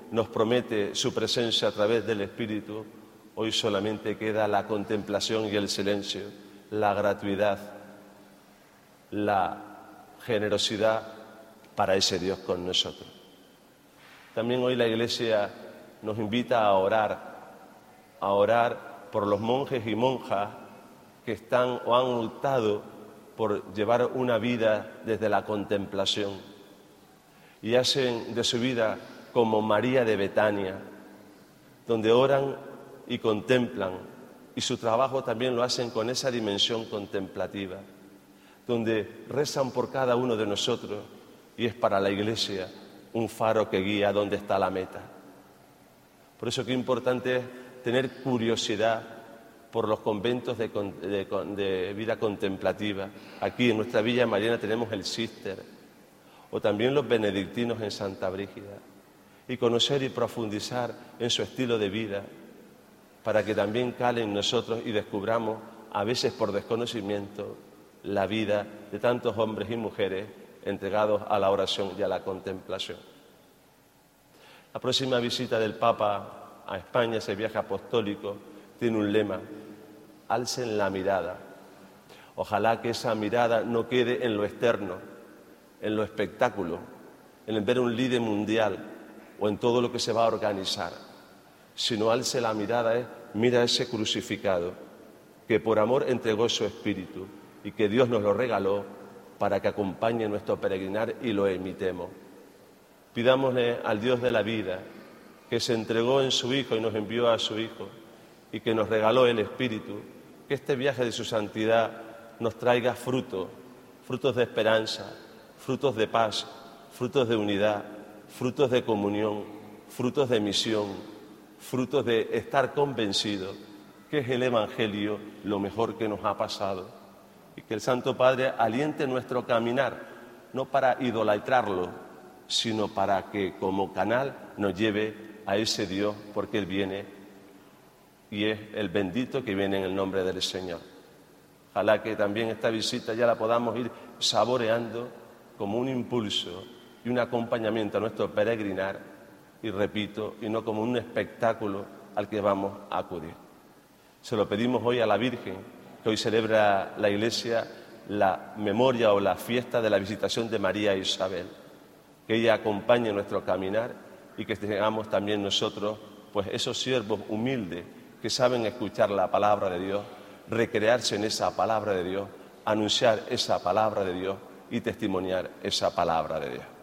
nos promete su presencia a través del Espíritu, hoy solamente queda la contemplación y el silencio, la gratuidad, la generosidad para ese Dios con nosotros. También hoy la Iglesia nos invita a orar por los monjes y monjas que están o han optado por llevar una vida desde la contemplación y hacen de su vida como María de Betania, donde oran y contemplan, y su trabajo también lo hacen con esa dimensión contemplativa, donde rezan por cada uno de nosotros y es para la Iglesia un faro que guía dónde está la meta. Por eso qué importante es tener curiosidad por los conventos de vida contemplativa. Aquí en nuestra Villa Mariana tenemos el Cister, o también los benedictinos en Santa Brígida, y conocer y profundizar en su estilo de vida, para que también cale en nosotros y descubramos, a veces por desconocimiento, la vida de tantos hombres y mujeres entregados a la oración y a la contemplación. La próxima visita del Papa a España, ese viaje apostólico, tiene un lema: alcen la mirada. Ojalá que esa mirada no quede en lo externo, en lo espectáculo, en el ver un líder mundial o en todo lo que se va a organizar, sino alce la mirada, mira ese crucificado que por amor entregó su espíritu y que Dios nos lo regaló para que acompañe nuestro peregrinar y lo imitemos. Pidámosle al Dios de la vida, que se entregó en su Hijo y nos envió a su Hijo y que nos regaló el Espíritu, que este viaje de su santidad nos traiga frutos de esperanza, frutos de paz, frutos de unidad, frutos de comunión, frutos de misión, frutos de estar convencidos que es el Evangelio lo mejor que nos ha pasado. Y que el Santo Padre aliente nuestro caminar, no para idolatrarlo, sino para que como canal nos lleve a ese Dios, porque Él viene y es el bendito que viene en el nombre del Señor. Ojalá que también esta visita ya la podamos ir saboreando como un impulso y un acompañamiento a nuestro peregrinar, y repito, y no como un espectáculo al que vamos a acudir. Se lo pedimos hoy a la Virgen, que hoy celebra la Iglesia la memoria o la fiesta de la visitación de María e Isabel, que ella acompañe nuestro caminar y que tengamos también nosotros pues esos siervos humildes que saben escuchar la palabra de Dios, recrearse en esa palabra de Dios, anunciar esa palabra de Dios y testimoniar esa palabra de Dios.